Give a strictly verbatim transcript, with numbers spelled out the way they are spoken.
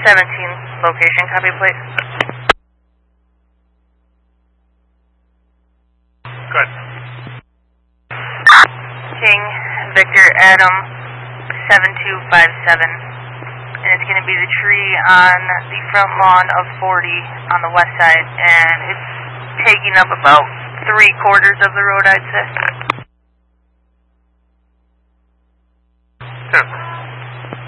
seventeen location, copy plate. Good. King Victor Adam seven two five seven. And it's going to be the tree on the front lawn of forty on the west side, and it's taking up about three quarters of the road, I'd say.